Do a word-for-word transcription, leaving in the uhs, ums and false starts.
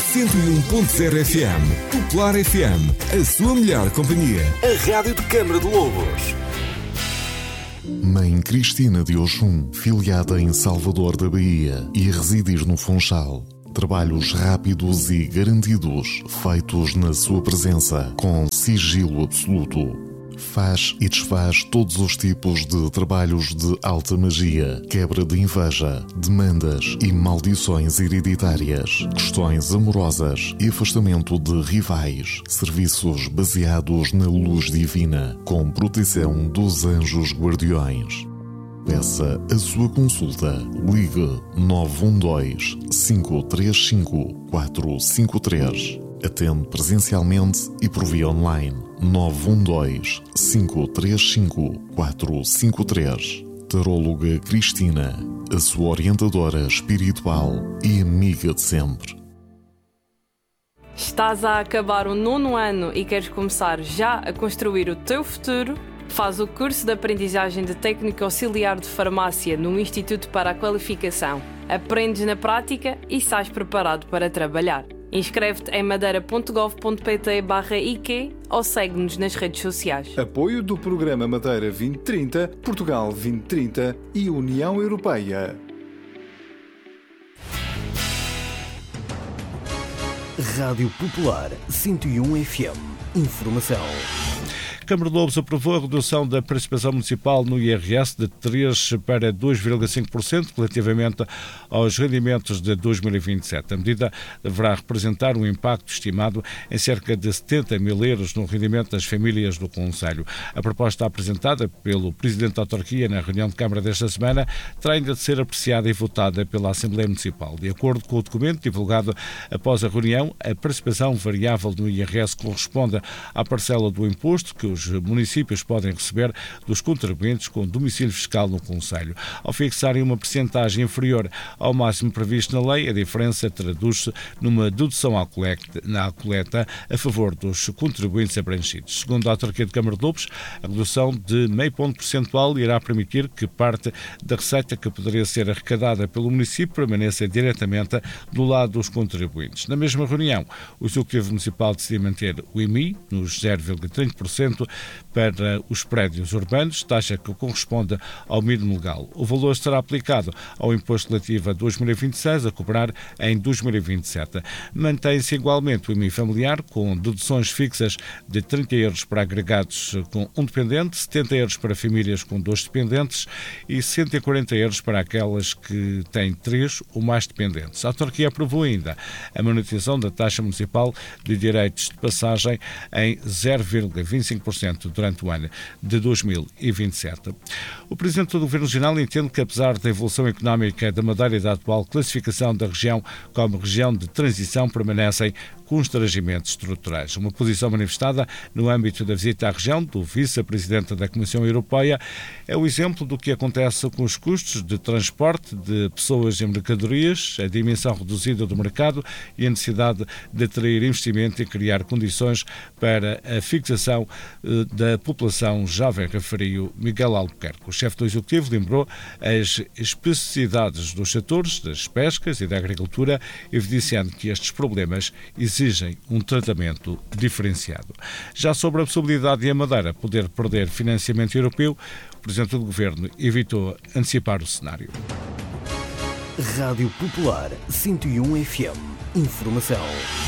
cento e um ponto zero F M. Popular F M, a sua melhor companhia. A rádio de Câmara de Lobos. Mãe Cristina de Oxum, filiada em Salvador da Bahia e residir no Funchal. Trabalhos rápidos e garantidos, feitos na sua presença, com sigilo absoluto. Faz e desfaz todos os tipos de trabalhos de alta magia, quebra de inveja, demandas e maldições hereditárias, questões amorosas e afastamento de rivais, serviços baseados na luz divina, com proteção dos anjos guardiões. Peça a sua consulta. Ligue nove um dois, cinco três cinco, quatro cinco três. Atende presencialmente e por via online. nove um dois, cinco três cinco, quatro cinco três. Taróloga Cristina, a sua orientadora espiritual e amiga de sempre. Estás a acabar o nono ano e queres começar já a construir o teu futuro? Faz o curso de aprendizagem de técnico auxiliar de farmácia no Instituto para a Qualificação. Aprendes na prática e sais preparado para trabalhar. Inscreve-te em madeira ponto gov ponto pt barra I Q ou segue-nos nas redes sociais. Apoio do Programa Madeira vinte trinta, Portugal vinte trinta e União Europeia. Rádio Popular cento e um F M. Informação. A Câmara de Lobos aprovou a redução da participação municipal no I R S de três para dois vírgula cinco por cento relativamente aos rendimentos de dois mil e vinte e sete. A medida deverá representar um impacto estimado em cerca de setenta mil euros no rendimento das famílias do concelho. A proposta apresentada pelo Presidente da Autarquia na reunião de Câmara desta semana terá ainda de ser apreciada e votada pela Assembleia Municipal. De acordo com o documento divulgado após a reunião, a participação variável no I R S corresponde à parcela do imposto que os municípios podem receber dos contribuintes com domicílio fiscal no concelho. Ao fixarem uma percentagem inferior ao máximo previsto na lei, a diferença traduz-se numa dedução à coleta, na coleta a favor dos contribuintes abrangidos. Segundo a Autarquia de Câmara de Lobos, a redução de meio ponto percentual irá permitir que parte da receita que poderia ser arrecadada pelo município permaneça diretamente do lado dos contribuintes. Na mesma reunião, o Executivo Municipal decidiu manter o I M I nos zero vírgula trinta por cento para os prédios urbanos, taxa que corresponde ao mínimo legal. O valor será aplicado ao imposto relativo a dois mil e vinte e seis, a cobrar em dois mil e vinte e sete. Mantém-se igualmente o I M I familiar, com deduções fixas de trinta euros para agregados com um dependente, setenta euros para famílias com dois dependentes e cento e quarenta euros para aquelas que têm três ou mais dependentes. A autarquia aprovou ainda a manutenção da taxa municipal de direitos de passagem em zero vírgula vinte e cinco por cento durante o ano de dois mil e vinte e sete. O Presidente do Governo Regional entende que, apesar da evolução económica da Madeira e da atual classificação da região como região de transição, permanecem constrangimentos estruturais. Uma posição manifestada no âmbito da visita à região do Vice-Presidente da Comissão Europeia é o exemplo do que acontece com os custos de transporte de pessoas e mercadorias, a dimensão reduzida do mercado e a necessidade de atrair investimento e criar condições para a fixação da população jovem, referiu Miguel Albuquerque. O chefe do Executivo lembrou as especificidades dos setores das pescas e da agricultura, evidenciando que estes problemas exigem um tratamento diferenciado. Já sobre a possibilidade de a Madeira poder perder financiamento europeu, o Presidente do Governo evitou antecipar o cenário. Rádio Popular cento e um F M. Informação.